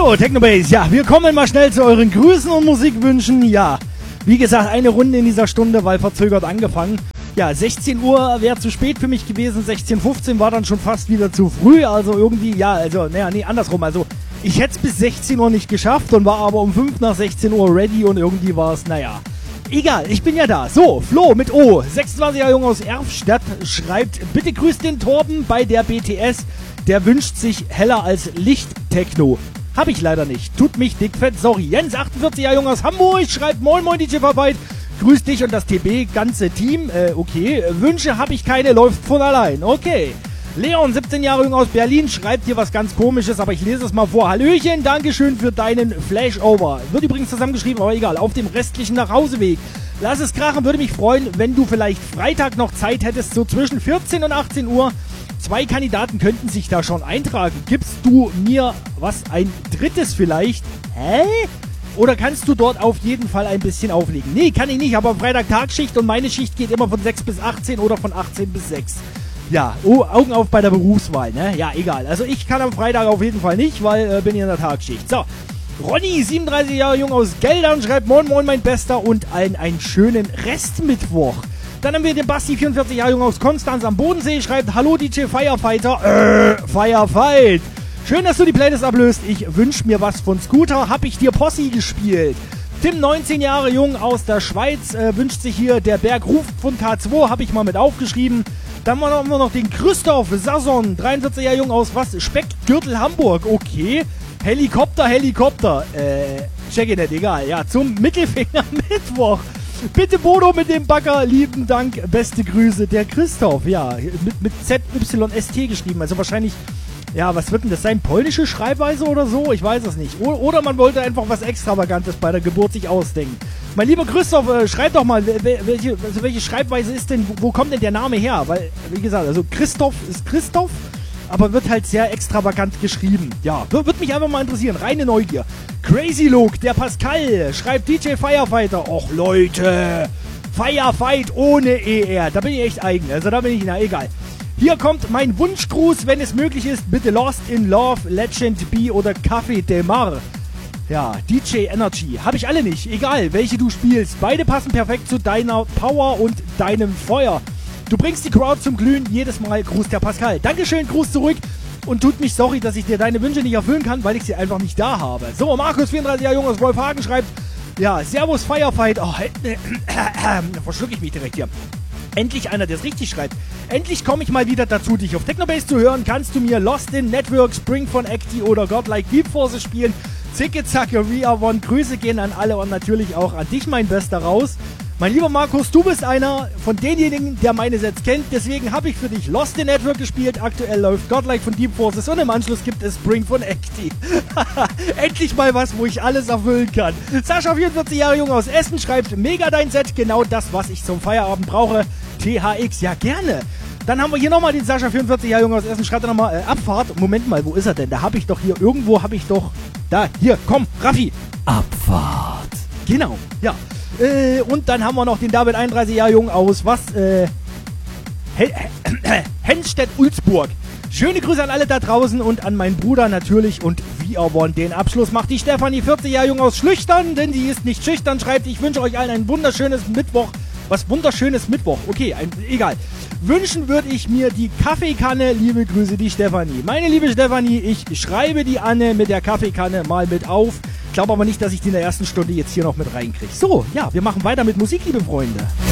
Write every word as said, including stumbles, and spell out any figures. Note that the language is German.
So, Technobase, ja, wir kommen mal schnell zu euren Grüßen und Musikwünschen. Ja, wie gesagt, eine Runde in dieser Stunde, weil verzögert angefangen. Ja, sechzehn Uhr wäre zu spät für mich gewesen, sechzehn Uhr fünfzehn war dann schon fast wieder zu früh, also irgendwie, ja, also, naja, nee, andersrum, also ich hätte es bis sechzehn Uhr nicht geschafft und war aber um fünf nach sechzehn Uhr ready und irgendwie war es, naja, egal, ich bin ja da. So, Flo mit O, sechsundzwanzig Jahre jung aus Erfstadt, schreibt, bitte grüßt den Torben bei der B T S, der wünscht sich heller als Licht-Techno. Hab ich leider nicht. Tut mich dickfett, sorry. Jens, achtundvierzig Jahre jung aus Hamburg, schreibt, moin moin D J Verbeit, grüß dich und das T B, ganze Team. Äh, okay. Wünsche habe ich keine, läuft von allein. Okay. Leon, siebzehn Jahre jung aus Berlin, schreibt hier was ganz Komisches, aber ich lese es mal vor. Hallöchen, Dankeschön für deinen Flashover. Wird übrigens zusammengeschrieben, aber egal. Auf dem restlichen Nachhauseweg. Lass es krachen, würde mich freuen, wenn du vielleicht Freitag noch Zeit hättest, so zwischen vierzehn und achtzehn Uhr. Zwei Kandidaten könnten sich da schon eintragen. Gibst du mir was, ein drittes vielleicht? Hä? Oder kannst du dort auf jeden Fall ein bisschen auflegen? Nee, kann ich nicht, aber am Freitag Tagschicht und meine Schicht geht immer von sechs bis achtzehn oder von achtzehn bis sechs. Ja, oh, Augen auf bei der Berufswahl, ne? Ja, egal. Also ich kann am Freitag auf jeden Fall nicht, weil äh, bin hier in der Tagschicht. So, Ronny, siebenunddreißig Jahre jung aus Geldern, schreibt moin moin mein Bester und allen einen schönen Restmittwoch. Dann haben wir den Basti, vierundvierzig Jahre jung aus Konstanz am Bodensee, schreibt, hallo D J Firefighter, äh, Firefight. Schön, dass du die Playlist ablöst. Ich wünsch mir was von Scooter, hab ich dir Posse gespielt. Tim, neunzehn Jahre jung aus der Schweiz, äh, wünscht sich hier der Berg ruft von K zwei, hab ich mal mit aufgeschrieben. Dann haben wir noch den Christoph Sasson, dreiundvierzig Jahre jung aus was? Speckgürtel Hamburg, okay. Helikopter, Helikopter, äh, check it nicht, egal. Ja, zum Mittelfinger Mittwoch. Bitte Bodo mit dem Bagger, lieben Dank, beste Grüße, der Christoph, ja, mit, mit Z Y S T geschrieben, also wahrscheinlich, ja, was wird denn das sein, polnische Schreibweise oder so, ich weiß es nicht, o- oder man wollte einfach was Extravagantes bei der Geburt sich ausdenken. Mein lieber Christoph, äh, schreib doch mal, welche, also welche Schreibweise ist denn, wo, wo kommt denn der Name her, weil, wie gesagt, also Christoph ist Christoph, aber wird halt sehr extravagant geschrieben. Ja, würde mich einfach mal interessieren. Reine Neugier. Crazy Look, der Pascal, schreibt D J Firefighter. Och Leute, Firefight ohne E R. Da bin ich echt eigen. Also da bin ich, na egal. Hier kommt mein Wunschgruß, wenn es möglich ist. Bitte Lost in Love, Legend B oder Café Del Mar. Ja, D J Energy. Habe ich alle nicht. Egal, welche du spielst. Beide passen perfekt zu deiner Power und deinem Feuer. Du bringst die Crowd zum Glühen, jedes Mal. Gruß der Pascal. Dankeschön, Gruß zurück. Und tut mich sorry, dass ich dir deine Wünsche nicht erfüllen kann, weil ich sie einfach nicht da habe. So, Markus, vierunddreißig Jahre jung aus Wolfhagen, schreibt, ja, Servus Firefight. Oh, äh, äh, äh, verschluck ich mich direkt hier. Endlich einer, der es richtig schreibt. Endlich komme ich mal wieder dazu, dich auf Technobase zu hören. Kannst du mir Lost in Network, Spring von Acti oder Godlike Deep Forces spielen? Zicke, zacke, we are one. Grüße gehen an alle und natürlich auch an dich, mein Bester, raus. Mein lieber Markus, du bist einer von denjenigen, der meine Sets kennt. Deswegen habe ich für dich Lost in Network gespielt. Aktuell läuft Godlike von Deep Forces und im Anschluss gibt es Spring von Acti. Endlich mal was, wo ich alles erfüllen kann. Sascha, vierundvierzig Jahre jung aus Essen, schreibt, mega dein Set, genau das, was ich zum Feierabend brauche. T H X, ja gerne. Dann haben wir hier nochmal den Sascha, vierundvierzig Jahre jung aus Essen, schreibt er nochmal, äh, Abfahrt. Moment mal, wo ist er denn? Da habe ich doch hier, irgendwo habe ich doch, da, hier, komm, Raffi. Abfahrt. Genau, ja. Äh, und dann haben wir noch den David, einunddreißig Jahre jung aus, was, äh, Henstedt-Ulzburg. Schöne Grüße an alle da draußen und an meinen Bruder natürlich und wie er wollen. Den Abschluss macht die Stefanie, vierzig Jahre jung aus Schlüchtern, denn sie ist nicht schüchtern, schreibt, ich wünsche euch allen ein wunderschönes Mittwoch. Was wunderschönes Mittwoch. Okay, ein, egal. Wünschen würde ich mir die Kaffeekanne. Liebe Grüße, die Stefanie. Meine liebe Stefanie, ich schreibe die Anne mit der Kaffeekanne mal mit auf. Ich glaube aber nicht, dass ich die in der ersten Stunde jetzt hier noch mit reinkriege. So, ja, wir machen weiter mit Musik, liebe Freunde.